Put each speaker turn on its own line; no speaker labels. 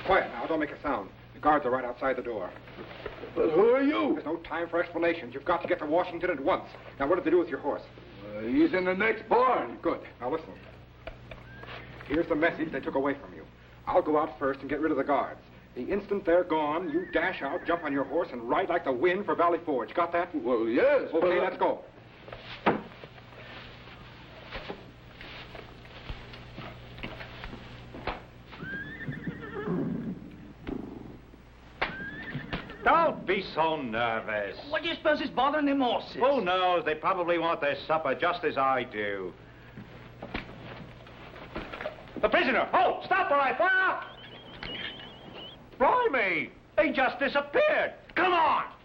Quiet now, don't make a sound. The guards are right outside the door.
But who are you?
There's no time for explanations. You've got to get to Washington at once. Now, what did they do with your horse?
He's in the next barn.
Good. Now, listen. Here's the message they took away from you. I'll go out first and get rid of the guards. The instant they're gone, you dash out, jump on your horse, and ride like the wind for Valley Forge. Got that?
Well, yes.
Okay, let's go.
Don't be so nervous.
What do you suppose is bothering them horses?
Who knows? They probably want their supper just as I do. The prisoner! Oh, stop or I fire! Blimey! They just disappeared! Come on!